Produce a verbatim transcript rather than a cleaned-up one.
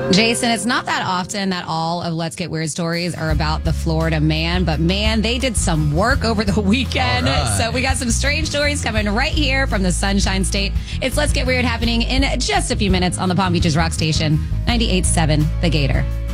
Jason, it's not that often that all of Let's Get Weird stories are about the Florida man, but man, they did some work over the weekend. Right. So we got some strange stories coming right here from the Sunshine State. It's Let's Get Weird happening in just a few minutes on the Palm Beaches Rock Station, ninety-eight point seven The Gator.